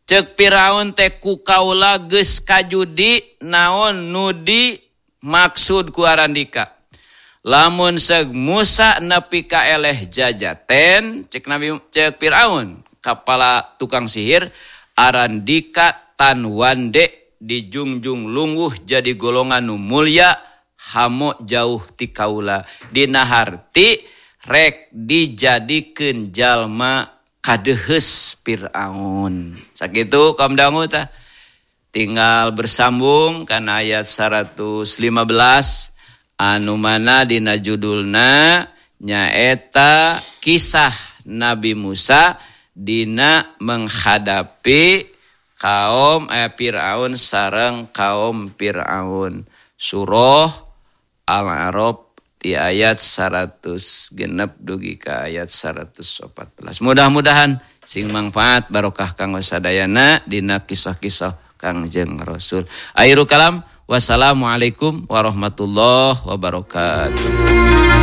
Ceuk Firaun teh ku kaula geus kajudi naon nudi maksud ku Arandika. Lamun seg Musa nepi ka eleh jajaten cek Firaun kepala tukang sihir Arandika tan wande dijungjung lungguh jadi golongan nu mulya hamo jauh ti kaula dina harti rek dijadikeun jalma kadeheus Firaun. Sakitu kaum dangu tah. Tinggal bersambung kana ayat 115 anu mana dina judulna nyaeta kisah Nabi Musa dina menghadapi kaum Firaun sareng kaum Firaun. Surah Al-A'raf di ayat 100 genep dugi ka ayat 114. Mudah-mudahan sing manfaat barokah kanggo sadayana dina kisah-kisah Kangjeng Rasul. Akhirul kalam, wassalamualaikum warahmatullahi wabarakatuh.